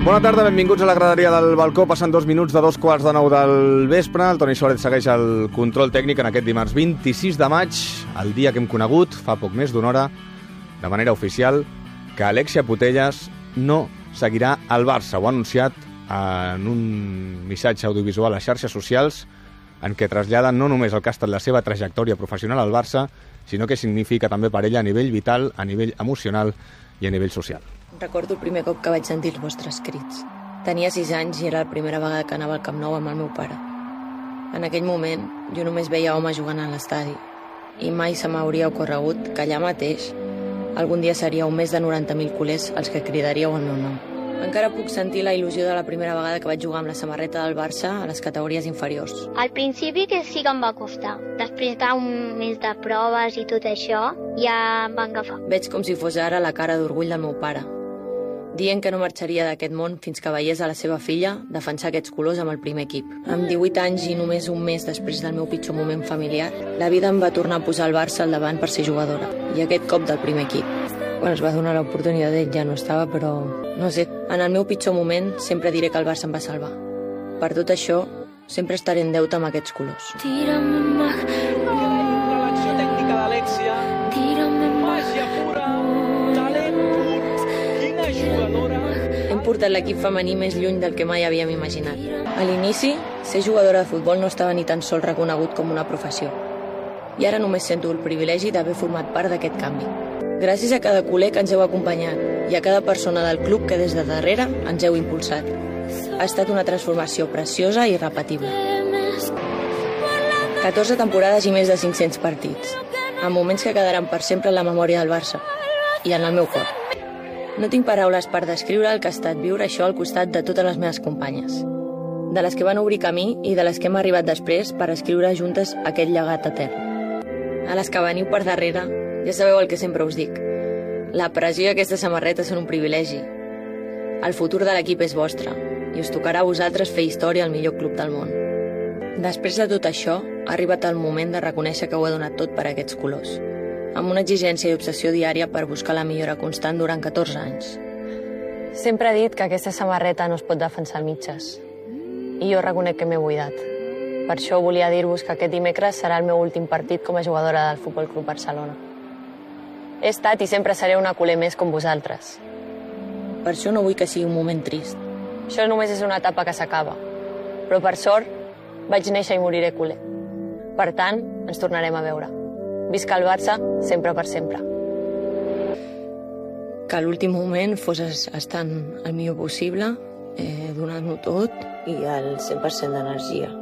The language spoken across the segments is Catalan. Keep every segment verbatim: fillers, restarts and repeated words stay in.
Bona tarda, benvinguts a la graderia del balcó. Passen dos minuts de dos quarts de nou del vespre. El Toni Suárez segueix el control tècnic en aquest dimarts vint-i-sis de maig, el dia que hem conegut, fa poc més d'una hora, de manera oficial, que Alexia Putellas no seguirà al Barça. Ho ha anunciat en un missatge audiovisual a xarxes socials en què trasllada no només el que ha estat la seva trajectòria professional al Barça, sinó que significa també per ella a nivell vital, a nivell emocional i a nivell social. Recordo el primer cop que vaig sentir els vostres crits. Tenia sis anys i era la primera vegada que anava al Camp Nou amb el meu pare. En aquell moment, jo només veia homes jugant a l'estadi i mai se m'hauria ocorregut que allà mateix algun dia seríeu més de noranta mil culers els que cridaríeu el meu nom. Encara puc sentir la il·lusió de la primera vegada que vaig jugar amb la samarreta del Barça a les categories inferiors. Al principi que sí que em va costar. Després d'un mes de proves i tot això, ja em va agafar. Veig com si fos ara la cara d'orgull del meu pare, dient que no marxaria d'aquest món fins que veiés a la seva filla defensar aquests colors amb el primer equip. Amb divuit anys i només un mes després del meu pitjor moment familiar, la vida em va tornar a posar el Barça al davant per ser jugadora, i aquest cop del primer equip. Quan es va donar l'oportunitat d'ell ja no estava, però no sé, en el meu pitjor moment sempre diré que el Barça em va salvar. Per tot això, sempre estaré en deute amb aquests colors. Tírame más. L'acció tècnica d'Alexia. Tírame màgia pura. Talent pur. Quina jugadora. Hem portat l'equip femení més lluny del que mai havíem imaginat. A l'inici, ser jugadora de futbol no estava ni tan sols reconegut com una professió. I ara només sento el privilegi d'haver format part d'aquest canvi. Gràcies a cada culer que ens heu acompanyat i a cada persona del club que des de darrere ens heu impulsat. Ha estat una transformació preciosa i irrepetible. catorze temporades i més de cinc-cents partits, amb moments que quedaran per sempre en la memòria del Barça i en el meu cor. No tinc paraules per descriure el que ha estat viure això al costat de totes les meves companyes, de les que van obrir camí i de les que hem arribat després per escriure juntes aquest llegat etern. A les que veniu per darrere, ja sabeu el que sempre us dic. La pressió i aquesta samarreta són un privilegi. El futur de l'equip és vostre i us tocarà a vosaltres fer història al millor club del món. Després de tot això, ha arribat el moment de reconèixer que ho he donat tot per a aquests colors, amb una exigència i obsessió diària per buscar la millora constant durant catorze anys. Sempre he dit que aquesta samarreta no es pot defensar al mitges, i jo reconec que m'he buidat. Per això volia dir-vos que aquest dimecres serà el meu últim partit com a jugadora del Futbol Club Barcelona. He estat i sempre seré una culer més com vosaltres. Per això no vull que sigui un moment trist. Això només és una etapa que s'acaba. Però per sort, vaig néixer i moriré culer. Per tant, ens tornarem a veure. Visca el Barça, sempre per sempre. Que l'últim moment fos estant el millor possible, eh, donant-ho tot i al cent per cent d'energia.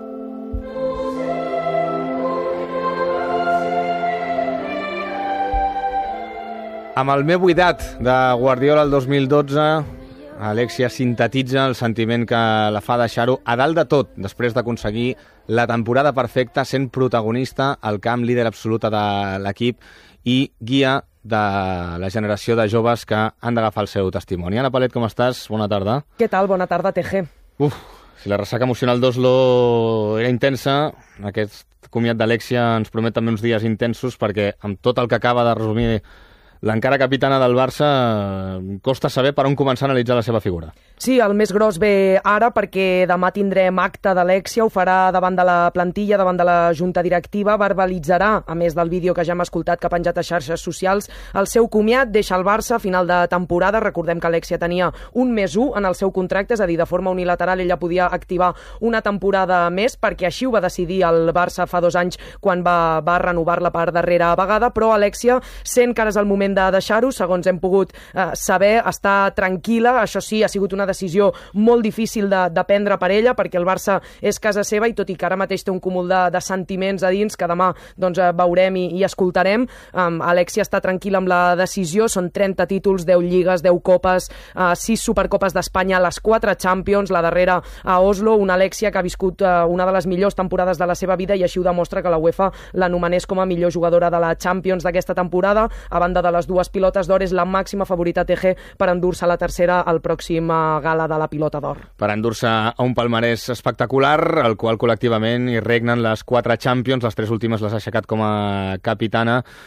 Amb el meu buidat de Guardiola el dos mil dotze, Alexia sintetitza el sentiment que la fa deixar-ho a dalt de tot, després d'aconseguir la temporada perfecta sent protagonista al camp, líder absoluta de l'equip i guia de la generació de joves que han d'agafar el seu testimoni. Anna Palet, com estàs? Bona tarda. Què tal? Bona tarda, T G. Uf, si la ressaca emocional d'Oslo era intensa, aquest comiat d'Alexia ens promet també uns dies intensos perquè amb tot el que acaba de resumir l'encara capitana del Barça, costa saber per on començar a analitzar la seva figura. Sí, el més gros ve ara perquè demà tindrem acte d'Alexia, ho farà davant de la plantilla, davant de la junta directiva, verbalitzarà, a més del vídeo que ja hem escoltat que ha penjat a xarxes socials, el seu comiat, deixa el Barça a final de temporada. Recordem que Alexia tenia un més un en el seu contracte, és a dir, de forma unilateral ella podia activar una temporada més, perquè així ho va decidir el Barça fa dos anys quan va, va renovar-la per darrera vegada, però Alexia sent que ara és el moment de deixar-ho, segons hem pogut eh, saber, està tranquil·la. Això sí, ha sigut una decisió molt difícil de, de prendre per ella, perquè el Barça és casa seva i tot i que ara mateix té un cúmul de, de sentiments a dins que demà doncs, veurem i, i escoltarem, um, Alexia està tranquil·la amb la decisió. Són trenta títols, deu lligues, deu copes, uh, sis supercopes d'Espanya, les quatre Champions, la darrera a Oslo, una Alexia que ha viscut uh, una de les millors temporades de la seva vida i així ho demostra que la UEFA l'anomenés com a millor jugadora de la Champions d'aquesta temporada. A banda de les dues pilotes d'or, és la màxima favorita T G per endur-se la tercera al pròxim gala de la pilota d'or. Per endur-se a un palmarès espectacular, el qual col·lectivament hi regnen les quatre Champions, les tres últimes les ha aixecat com a capitana.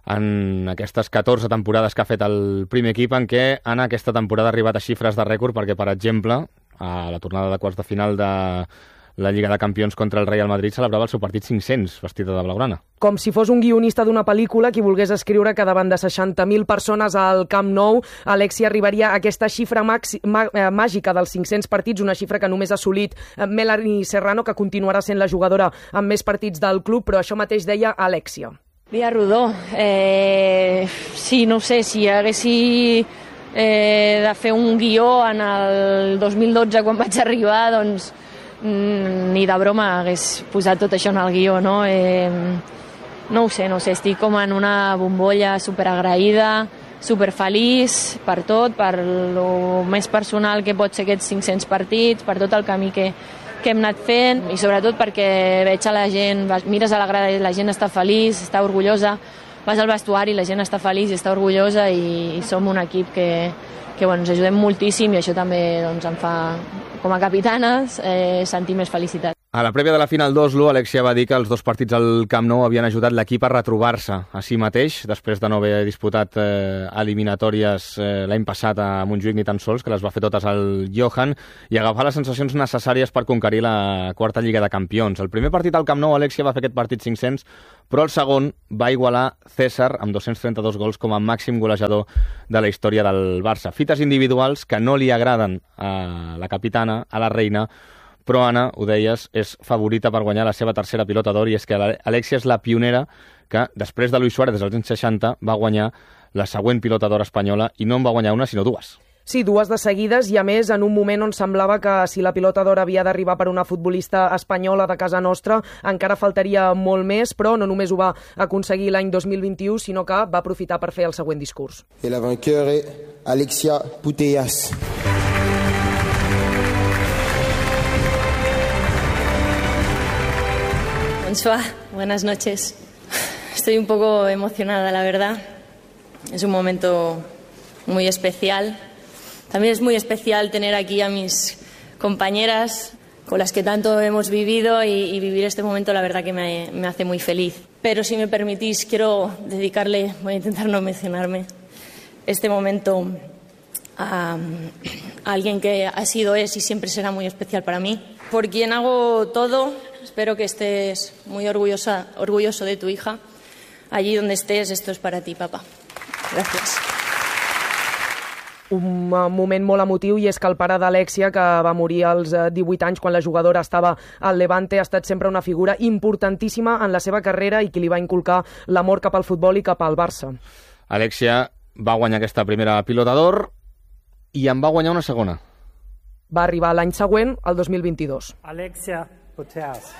en aquestes catorze temporades que ha fet el primer equip, en què Anna aquesta temporada ha arribat a xifres de rècord, perquè, per exemple, a la tornada de quarts de final de la Lliga de Campions contra el Real Madrid celebrava el seu partit cinc-cents, vestida de blaugrana. Com si fos un guionista d'una pel·lícula qui volgués escriure que davant de seixanta mil persones al Camp Nou, Alexia arribaria a aquesta xifra maxi, mà, eh, màgica dels cinc-cents partits, una xifra que només ha assolit Melanie Serrano, que continuarà sent la jugadora amb més partits del club, però això mateix deia Alexia. Dia rodó. Eh, sí, no sé, si haguessi eh, de fer un guió en el dos mil dotze quan vaig arribar, doncs ni de broma hagués posat tot això en el guió, no? Eh, no ho sé, no ho sé, estic com en una bombolla superagraïda, superfeliç per tot, per lo més personal que pot ser aquests cinc-cents partits, per tot el camí que, que hem anat fent i sobretot perquè veig a la gent, mires a la grada i la gent està feliç, està orgullosa, vas al vestuari i la gent està feliç i està orgullosa i, i som un equip que, que bueno, ens ajudem moltíssim i això també doncs, em fa, com a capitanes, eh, sentir més felicitat. A la prèvia de la final d'Oslo, Alexia va dir que els dos partits al Camp Nou havien ajudat l'equip a retrobar-se a si mateix, després de no haver disputat eh, eliminatòries eh, l'any passat a Montjuïc ni tan sols, que les va fer totes al Johan, i agafar les sensacions necessàries per conquerir la quarta Lliga de Campions. El primer partit al Camp Nou, Alexia va fer aquest partit cinc-cents, però el segon va igualar César amb dos-cents trenta-dos gols com a màxim golejador de la història del Barça. Fites individuals que no li agraden a la capitana, a la reina, però Anna, ho deies, és favorita per guanyar la seva tercera pilota d'or, i és que Alexia és la pionera que, després de Luis Suárez dels anys seixanta, va guanyar la següent pilota d'or espanyola, i no en va guanyar una, sinó dues. Sí, dues de seguides, i a més en un moment on semblava que si la pilota d'or havia d'arribar per una futbolista espanyola de casa nostra, encara faltaria molt més, però no només ho va aconseguir l'any dos mil vint-i-u, sinó que va aprofitar per fer el següent discurs. I la vainqueur és Alexia Putellas. Bonsoir, buenas noches. Estoy un poco emocionada, la verdad. Es un momento muy especial. También es muy especial tener aquí a mis compañeras con las que tanto hemos vivido y, y vivir este momento, la verdad que me, me hace muy feliz. Pero si me permitís, quiero dedicarle, voy a intentar no mencionarme, este momento a, a alguien que ha sido, es y siempre será muy especial para mí. Por quien hago todo. Espero que estés muy orgullosa, orgulloso de tu hija. Allí donde estés, esto es para ti, papá. Gràcies. Un moment molt emotiu, i és que el pare d'Alexia, que va morir als divuit anys quan la jugadora estava al Levante, ha estat sempre una figura importantíssima en la seva carrera i qui li va inculcar l'amor cap al futbol i cap al Barça. Alexia va guanyar aquesta primera pilota d'or i en va guanyar una segona. Va arribar l'any següent, el dos mil vint-i-dos. Alexia Putellas.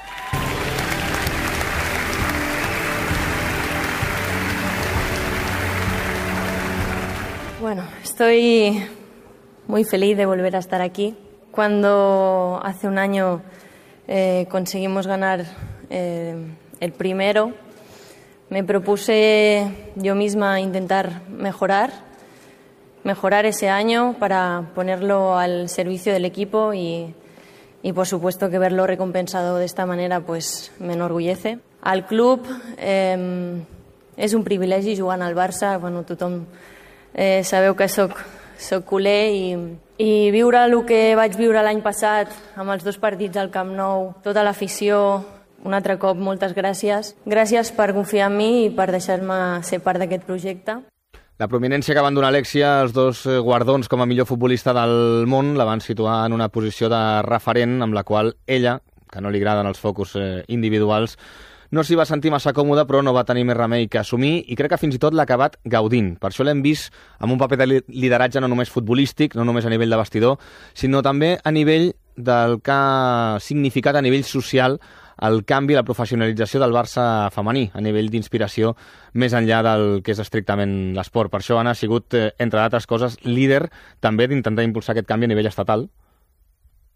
Bueno, estoy muy feliz de volver a estar aquí. Cuando hace un año eh, conseguimos ganar eh, el primero, me propuse yo misma intentar mejorar, mejorar ese año para ponerlo al servicio del equipo y Y por supuesto que verlo recompensado de esta manera pues me enorgullece. Al club eh, és un privilegi jugant al Barça. Bueno, tothom eh, sabeu que soc, soc culer i, i viure el que vaig viure l'any passat amb els dos partits al Camp Nou, tota l'afició, un altre cop moltes gràcies. Gràcies per confiar en mi i per deixar-me ser part d'aquest projecte. La prominència que van donar Alexia, els dos guardons com a millor futbolista del món, la van situar en una posició de referent amb la qual ella, que no li agraden els focus individuals, no s'hi va sentir massa còmoda, però no va tenir més remei que assumir, i crec que fins i tot l'ha acabat gaudint. Per això l'hem vist amb un paper de lideratge no només futbolístic, no només a nivell de vestidor, sinó també a nivell del que ha significat a nivell social el canvi, la professionalització del Barça femení, a nivell d'inspiració, més enllà del que és estrictament l'esport. Per això Anna ha sigut, entre d'altres coses, líder també d'intentar impulsar aquest canvi a nivell estatal.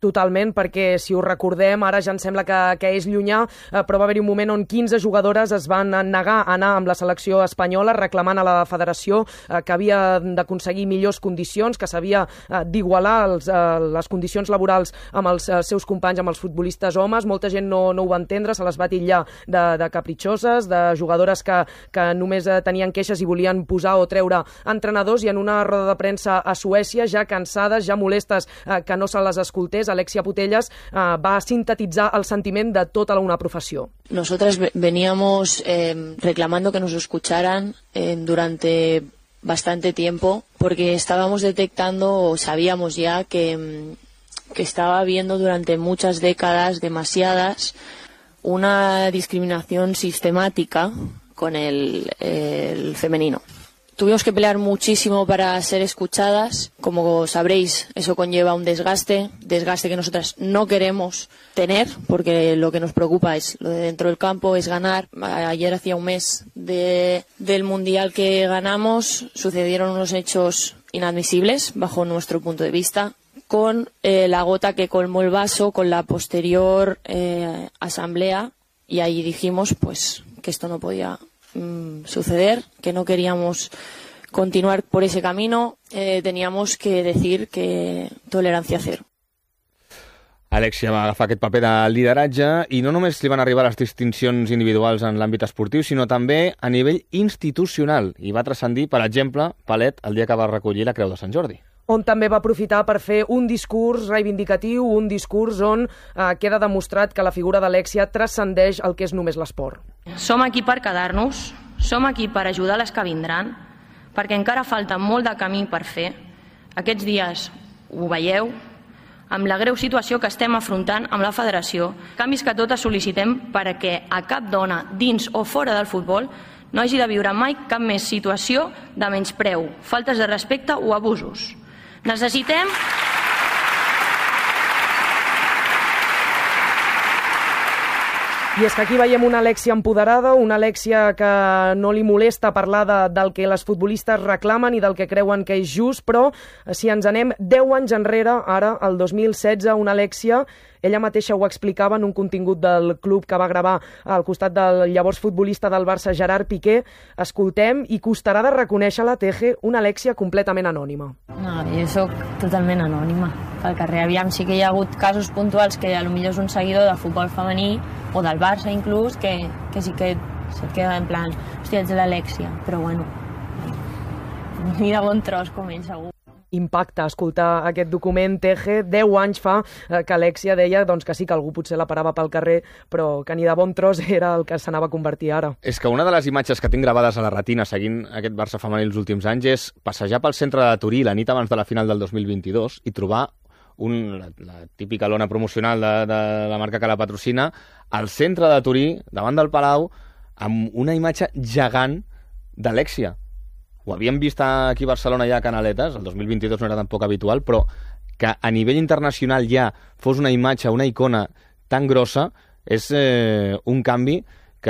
Totalment, perquè si ho recordem, ara ja em sembla que, que és llunyà, eh, però va haver-hi un moment on quinze jugadores es van negar a anar amb la selecció espanyola reclamant a la federació eh, que havia d'aconseguir millors condicions, que s'havia eh, d'igualar els, eh, les condicions laborals amb els eh, seus companys, amb els futbolistes homes. Molta gent no, no ho va entendre, se les va titllar de, de capritxoses, de jugadores que, que només eh, tenien queixes i volien posar o treure entrenadors, i en una roda de premsa a Suècia, ja cansades, ja molestes eh, que no se les escoltés, Alexia Putellas eh, va sintetitzar el sentiment de tota una professió. Nosotras veníamos eh, reclamando que nos escucharan eh, durante bastante tiempo, porque estábamos detectando o sabíamos ya que, que estaba habiendo durante muchas décadas, demasiadas, una discriminación sistemática con el, el femenino. Tuvimos que pelear muchísimo para ser escuchadas. Como sabréis, eso conlleva un desgaste, desgaste que nosotras no queremos tener, porque lo que nos preocupa es lo de dentro del campo, es ganar. Ayer hacía un mes de, del Mundial que ganamos, sucedieron unos hechos inadmisibles, bajo nuestro punto de vista, con eh, la gota que colmó el vaso, con la posterior eh, asamblea, y ahí dijimos pues que esto no podía suceder, que no queríamos continuar por ese camino, eh, teníamos que decir que tolerancia cero. Alexia va agafar aquest paper de lideratge i no només li van arribar les distincions individuals en l'àmbit esportiu, sinó també a nivell institucional, i va transcendir, per exemple, Palet el dia que va recollir la Creu de Sant Jordi, on també va aprofitar per fer un discurs reivindicatiu, un discurs on eh, queda demostrat que la figura d'Alexia transcendeix el que és només l'esport. Som aquí per quedar-nos, som aquí per ajudar les que vindran, perquè encara falta molt de camí per fer. Aquests dies ho veieu, amb la greu situació que estem afrontant amb la federació, canvis que totes sol·licitem perquè a cap dona, dins o fora del futbol, no hagi de viure mai cap més situació de menyspreu, faltes de respecte o abusos. Necessitem... I és que aquí veiem una Alexia empoderada, una Alexia que no li molesta parlar de, del que les futbolistes reclamen i del que creuen que és just, però si ens anem deu anys enrere, ara, el dos mil setze, una Alexia, ella mateixa ho explicava en un contingut del club que va gravar al costat del llavors futbolista del Barça, Gerard Piqué. Escoltem, i costarà de reconèixer-la, Teje, una Alexia completament anònima. No, jo soc totalment anònima pel carrer. Aviam, sí que hi ha hagut casos puntuals que potser és un seguidor de futbol femení o del Barça inclús, que, que sí que se't queda en plan, hòstia, ets l'Alexia, però bueno, ni de bon tros com ell, segur. Impacta escoltar aquest document, Teje. Deu anys fa eh, que Alexia deia doncs, que sí, que algú potser la parava pel carrer, però que ni de bon tros era el que s'anava a convertir ara. És que una de les imatges que tinc gravades a la retina seguint aquest Barça femení els últims anys és passejar pel centre de Turí la nit abans de la final del dos mil vint-i-dos i trobar un, la, la típica lona promocional de, de la marca que la patrocina al centre de Turí, davant del Palau, amb una imatge gegant d'Alexia. Ho havíem vist aquí a Barcelona ja a Canaletes, el dos mil vint-i-dos no era tan poc habitual, però que a nivell internacional ja fos una imatge, una icona tan grossa, és eh, un canvi que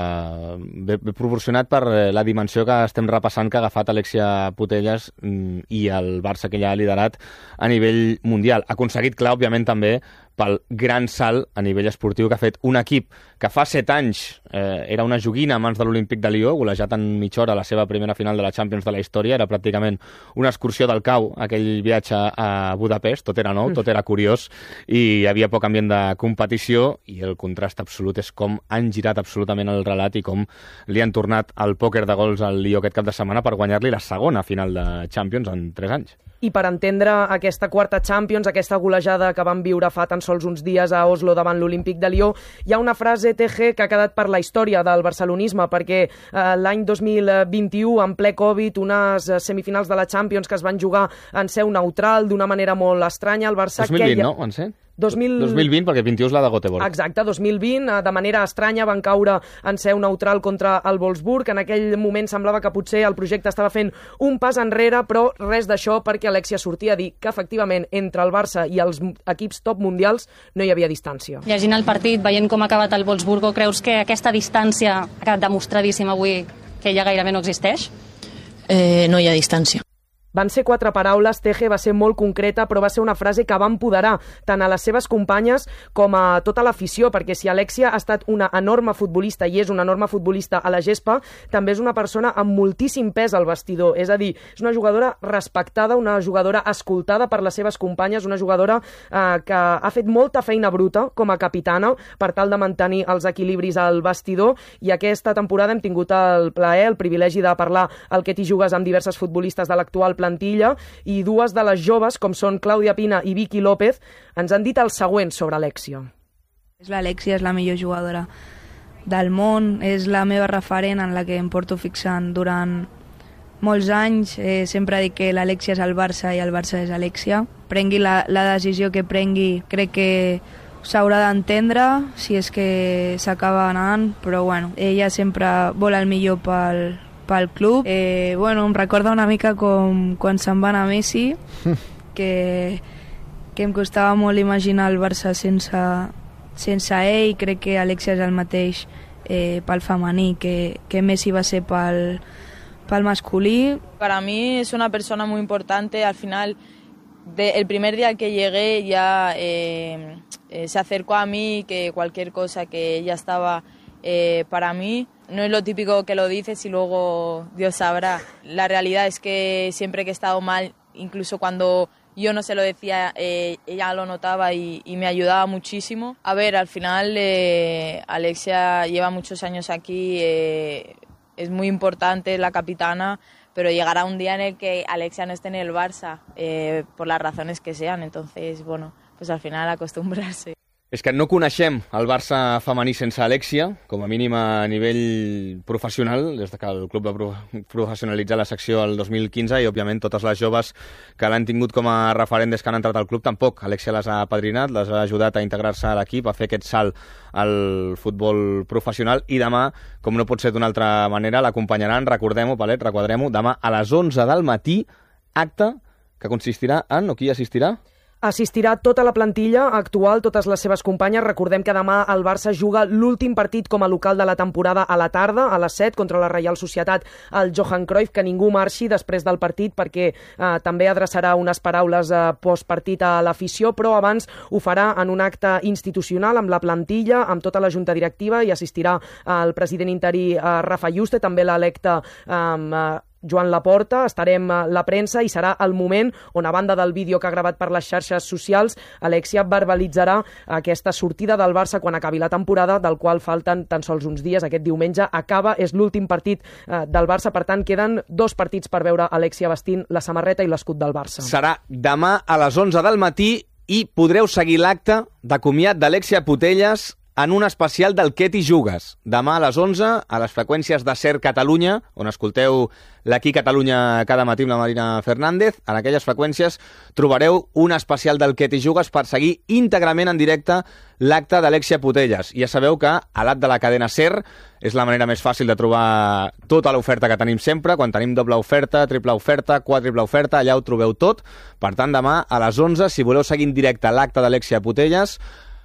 ve, ve proporcionat per la dimensió que estem repassant que ha agafat Alexia Putellas i el Barça que ja ha liderat a nivell mundial. Ha aconseguit, clar, òbviament, també pel gran salt a nivell esportiu que ha fet un equip que fa set anys eh, era una joguina a mans de l'Olímpic de Lió, golejat en mitja hora a la seva primera final de la Champions de la història, era pràcticament una excursió del cau, aquell viatge a Budapest, tot era nou, tot era curiós, i hi havia poc ambient de competició, i el contrast absolut és com han girat absolutament el relat i com li han tornat el pòquer de gols al Lió aquest cap de setmana per guanyar-li la segona final de Champions en tres anys. I per entendre aquesta quarta Champions, aquesta golejada que van viure fa tan sols uns dies a Oslo davant l'Olímpic de Lió, hi ha una frase, T G, que ha quedat per la història del barcelonisme, perquè eh, l'any dos mil vint-i-u, en ple Covid, unes semifinals de la Champions que es van jugar en seu neutral, d'una manera molt estranya, el Barça... dos mil vint, no? En ser? dos mil... dos mil vint, perquè vint-i-u és la de Göteborg. Exacte, dos mil vint, de manera estranya van caure en seu neutral contra el Wolfsburg. En aquell moment semblava que potser el projecte estava fent un pas enrere, però res d'això, perquè Alexia sortia a dir que efectivament entre el Barça i els equips top mundials no hi havia distància. Llegint el partit, veient com ha acabat el Wolfsburg, creus que aquesta distància ha quedat demostradíssima avui que ja gairebé no existeix? Eh, no hi ha distància. Van ser quatre paraules, Teje, va ser molt concreta, però va ser una frase que va empoderar tant a les seves companyes com a tota l'afició, perquè si Alexia ha estat una enorme futbolista i és una enorme futbolista a la gespa, també és una persona amb moltíssim pes al vestidor. És a dir, és una jugadora respectada, una jugadora escoltada per les seves companyes, una jugadora eh, que ha fet molta feina bruta com a capitana per tal de mantenir els equilibris al vestidor, i aquesta temporada hem tingut el plaer, el privilegi de parlar al Que t'hi jugues amb diverses futbolistes de l'actual plantilla, i dues de les joves, com són Clàudia Pina i Vicky López, ens han dit el següent sobre Alexia. L'Alexia és la millor jugadora del món, és la meva referent en la que em porto fixant durant molts anys. Eh, sempre dic que l'Alexia és el Barça i el Barça és Alexia. Prengui la, la decisió que prengui, crec que s'haurà d'entendre si és que s'acaba anant, però bueno, ella sempre vol el millor pel, pel club. Eh, bueno, em recorda una mica com quan se'n va anar Messi, que, que em costava molt imaginar el Barça sense, sense ell. Crec que Alexia és el mateix eh, pel femení que, que Messi va ser pel, pel masculí. Para mí es una persona muy importante. Al final, de, el primer día que llegué ya eh, eh, se acercó a mí, que cualquier cosa que ella estaba eh, para mí. No es lo típico que lo dices y luego Dios sabrá. La realidad es que siempre que he estado mal, incluso cuando yo no se lo decía, eh, ella lo notaba y, y me ayudaba muchísimo. A ver, al final eh, Alexia lleva muchos años aquí, eh, es muy importante, es la capitana, pero llegará un día en el que Alexia no esté en el Barça, eh, por las razones que sean. Entonces, bueno, pues al final acostumbrarse. És que no coneixem el Barça femení sense Alexia, com a mínim a nivell professional, des que el club va professionalitzar la secció el dos mil quinze, i òbviament totes les joves que l'han tingut com a referent des que han entrat al club tampoc. Alexia les ha apadrinat, les ha ajudat a integrar-se a l'equip, a fer aquest salt al futbol professional, i demà, com no pot ser d'una altra manera, l'acompanyaran, recordem-ho, Palet, requadrem-ho, demà a les onze del matí, acte que consistirà en, o qui assistirà? Assistirà tota la plantilla actual, totes les seves companyes. Recordem que demà el Barça juga l'últim partit com a local de la temporada a la tarda, a les set, contra la Reial Societat al Johan Cruyff. Que ningú marxi després del partit, perquè eh, també adreçarà unes paraules eh, postpartit a l'afició, però abans ho farà en un acte institucional amb la plantilla, amb tota la junta directiva, i assistirà el president interí eh, Rafa Yuste, també l'electe eh, Joan Laporta. Estarem la premsa i serà el moment on, a banda del vídeo que ha gravat per les xarxes socials, Alexia verbalitzarà aquesta sortida del Barça quan acabi la temporada, del qual falten tan sols uns dies. Aquest diumenge acaba, és l'últim partit eh, del Barça, per tant queden dos partits per veure Alexia vestint la samarreta i l'escut del Barça. Serà demà a les onze del matí i podreu seguir l'acte de comiat d'Alexia Putellas en un especial del Que t'hi jugues. Demà a les onze, a les freqüències de SER Catalunya, on escolteu l'Aquí Catalunya cada matí amb la Marina Fernández, en aquelles freqüències trobareu un especial del Que t'hi jugues per seguir íntegrament en directe l'acte d'Alexia Putellas. Ja sabeu que a l'app de la cadena SER és la manera més fàcil de trobar tota l'oferta que tenim sempre. Quan tenim doble oferta, triple oferta, quàdruple oferta, allà ho trobeu tot. Per tant, demà a les onze, si voleu seguir en directe l'acte d'Alexia Putellas,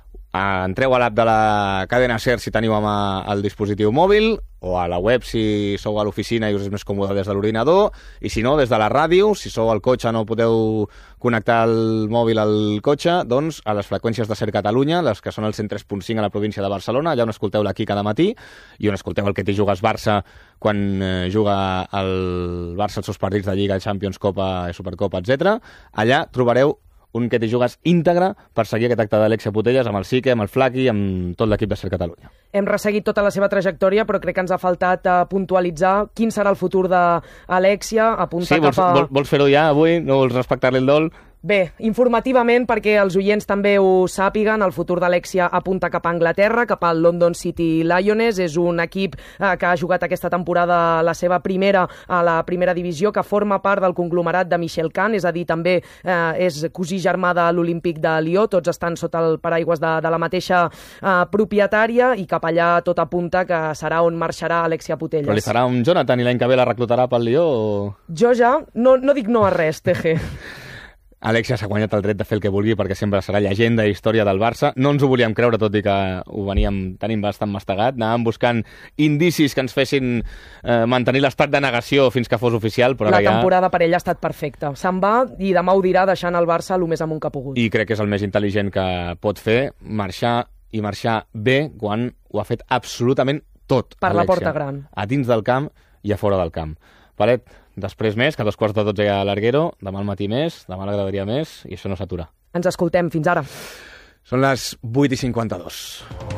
entreu a l'app de la cadena SER si teniu amb el dispositiu mòbil, o a la web si sou a l'oficina i us és més còmode des de l'ordinador, i si no, des de la ràdio. Si sou al cotxe no podeu connectar el mòbil al cotxe, doncs a les freqüències de SER Catalunya, les que són el cent tres punt cinc a la província de Barcelona, allà on escolteu l'Aquí cada matí, i on escolteu el Que t'hi jugues Barça quan eh, juga el Barça els seus partits de Lliga, Champions, Copa, Supercopa, etcètera. Allà trobareu un Que t'hi jugues íntegre per seguir aquest acte d'Alexia Putellas amb el Sique, amb el Flaqui, amb tot l'equip de SER Catalunya. Hem resseguit tota la seva trajectòria, però crec que ens ha faltat uh, puntualitzar quin serà el futur d'Alexia, apuntar sí, vols, cap a... Vol, vols fer-ho ja avui? No vols respectar-li el dol? Bé, informativament, perquè els oients també ho sàpiguen, el futur d'Alexia apunta cap a Anglaterra, cap al London City Lioness. És un equip eh, que ha jugat aquesta temporada la seva primera a la primera divisió, que forma part del conglomerat de Michel Kahn, és a dir, també eh, és cosí germà de l'Olímpic de Lió, tots estan sota el paraigües de, de la mateixa eh, propietària, i cap allà tot apunta que serà on marxarà Alexia Putellas. Però li farà un Jonathan i l'any que ve la reclutarà pel Lió? O... Jo ja no, no dic no a res, Teje. Alexia s'ha guanyat el dret de fer el que vulgui perquè sempre serà llegenda i història del Barça. No ens ho volíem creure, tot i que ho veníem tenim bastant mastegat. Anàvem buscant indicis que ens fessin eh, mantenir l'estat de negació fins que fos oficial, però la ara ja... temporada per ell ha estat perfecta. Se'n va i demà ho dirà deixant el Barça el més amunt que ha pogut. I crec que és el més intel·ligent que pot fer, marxar i marxar bé quan ho ha fet absolutament tot. Per Alexia. La porta gran. A dins del camp i a fora del camp. Paret, després més, que a dos quarts de dotze hi ha l'Arguero, demà al matí més, demà a la graderia més, i això no s'atura. Ens escoltem, fins ara. Són les vuit i cinquanta-dos.